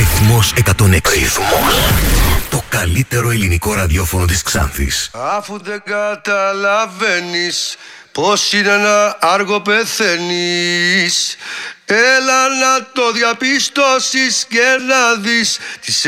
Ρυθμός 106. Ρυθμός. Το καλύτερο ελληνικό ραδιόφωνο της Ξάνθης. Αφού δεν καταλαβαίνεις πως είναι να άργο πεθαίνεις, έλα να το διαπιστώσεις και να δεις τις